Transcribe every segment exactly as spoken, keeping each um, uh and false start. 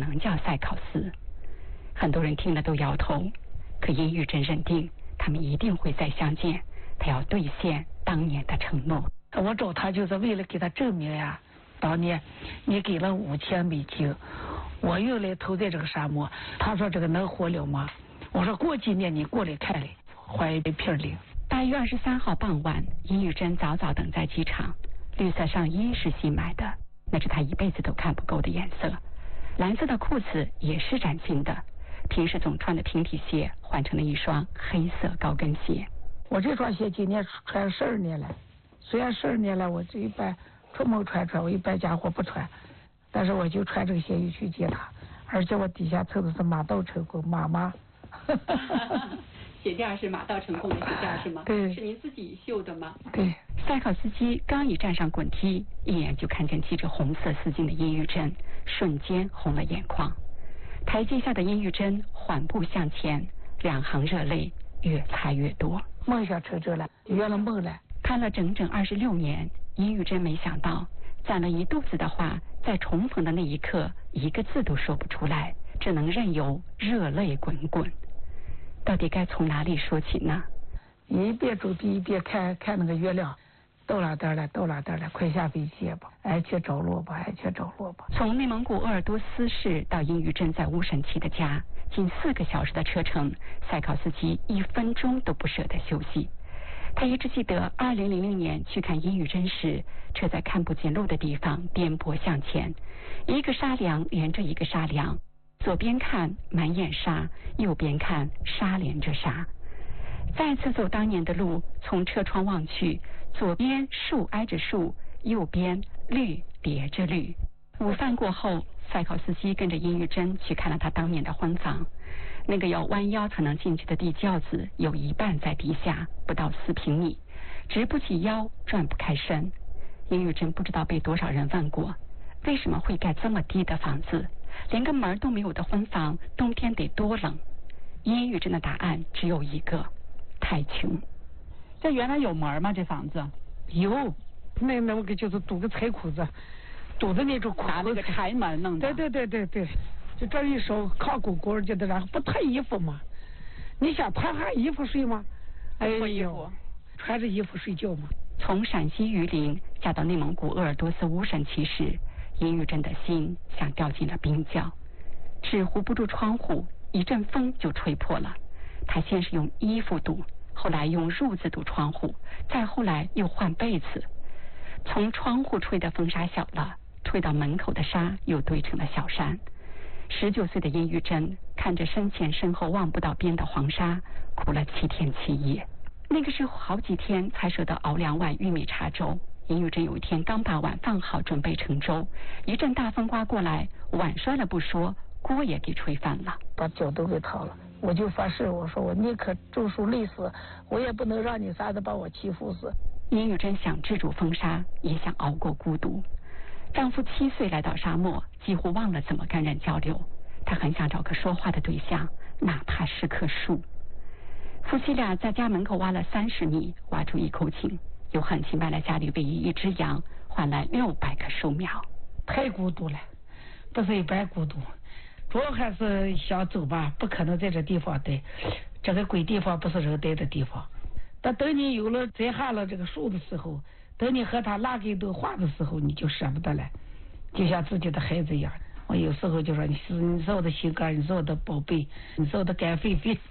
能叫赛考斯。很多人听了都摇头，可殷玉珍认定他们一定会再相见，他要兑现当年的承诺。 我找他就是为了给他证明呀，当年你给了五千美金，我用来投在这个沙漠，他说这个能活了吗？我说过几年你过来看来，换一杯瓶里。 八月二十三号傍晚，殷玉珍早早等在机场。绿色上衣是新买的，那是她一辈子都看不够的颜色。蓝色的裤子也是崭新的，平时总穿的平底鞋换成了一双黑色高跟鞋。 我这双鞋今年穿十二年了，虽然十二年了，我这一般出门穿穿，我一般家伙不穿，但是我就穿这个鞋衣去接他，而且我底下凑的是马到成功妈妈。 鞋垫是马到成功的鞋垫是吗？ 对， 是您自己绣的吗？ 对。 赛考斯基刚一站上滚梯，一眼就看见系着红色丝巾的殷玉珍，瞬间红了眼眶。台阶下的殷玉珍缓步向前，两行热泪越擦越多。 梦想成真了，圆了梦了。 看了整整二十六年，殷玉珍没想到，攒了一肚子的话，在重逢的那一刻，一个字都说不出来，只能任由热泪滚滚。到底该从哪里说起呢？ 一边走第一边看看那个月亮，到哪点了？到哪点了？快下飞机吧！爱去着落吧，爱去着落吧。 从内蒙古鄂尔多斯市到殷玉珍在乌审旗的家，近四个小时的车程，赛考斯基一分钟都不舍得休息。他一直记得二零零零年去看殷玉珍时，车在看不见路的地方颠簸向前，一个沙梁连着一个沙梁，左边看满眼沙，右边看沙连着沙。再次走当年的路，从车窗望去，左边树挨着树，右边绿叠着绿。午饭过后，赛考斯基跟着殷玉珍去看了他当年的婚房。那个要弯腰才能进去的地窖子，有一半在地下，不到四平米，直不起腰，转不开身。殷玉珍不知道被多少人问过，为什么会盖这么低的房子？连个门都没有的婚房，冬天得多冷？殷玉珍的答案只有一个：太穷。 这原来有门吗？这房子有，那那个就是堵个柴裤子，堵的那种拿那个柴门弄的。 对对对对对，就这一手靠滚滚就得，然后不脱衣服嘛？你想脱下衣服睡吗？哎呦，穿着衣服睡觉嘛。 从陕西榆林嫁到内蒙古鄂尔多斯乌审旗时，殷玉珍的心像掉进了冰窖，纸糊不住窗户，一阵风就吹破了。他先是用衣服堵，后来用褥子堵窗户，再后来又换被子。从窗户吹的风沙小了，吹到门口的沙又堆成了小山。十九岁的殷玉珍看着身前身后望不到边的黄沙，哭了七天七夜。那个时候好几天才舍得熬两碗玉米茶粥。殷玉珍有一天刚把碗放好，准备盛粥，一阵大风刮过来，碗摔了不说，锅也给吹翻了， 把脚都给掏了。我就发誓，我说我宁可中暑累死，我也不能让你仨子把我欺负死。 殷玉珍想制住风沙，也想熬过孤独。丈夫七岁来到沙漠，几乎忘了怎么跟人交流。她很想找个说话的对象，哪怕是棵树。夫妻俩在家门口挖了三十米，挖出一口井，又狠心卖了家里唯一一只羊，换来六百棵树苗。 太孤独了，不是一般孤独，主要还是想走吧，不可能在这地方待，这个鬼地方不是人待的地方。但等你有了栽下了这个树的时候，等你和他拉给朵花的时候，你就舍不得了，就像自己的孩子一样。我有时候就说，你是你是我的心肝，你是我的宝贝，你是我的肝肺肺。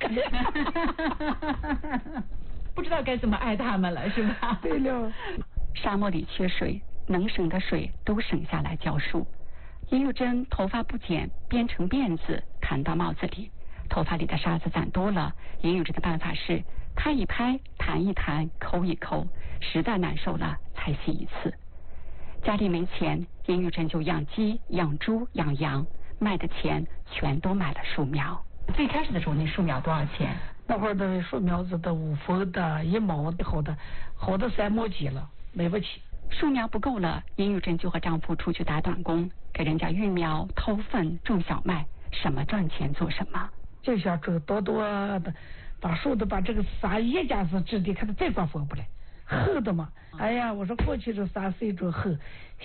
不知道该怎么爱他们了，是吧？ 对了， 沙漠里缺水，能省的水都省下来浇树。殷玉珍头发不剪，编成辫子弹到帽子里，头发里的沙子攒多了，殷玉珍的办法是拍一拍，弹一弹，抠一抠，实在难受了才洗一次。家里没钱，殷玉珍就养鸡、养猪、养羊，卖的钱全都买了树苗。 最开始的时候，那树苗多少钱？ 那会儿的树苗子的五分的、一毛的，好的，好的三毛几了，买不起。 树苗不够了，殷玉珍就和丈夫出去打短工，给人家育苗、偷粪、种小麦，什么赚钱做什么。 就想种多多的，把树的把这个沙一家子质地看得再光丰不来，厚的嘛。哎呀，我说过去这沙是一种厚。